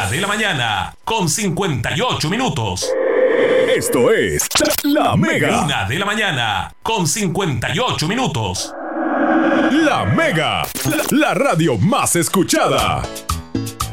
de la mañana, con 58 minutos. Esto es La Mega. 1 de la mañana, con 58 minutos. La Mega, la radio más escuchada.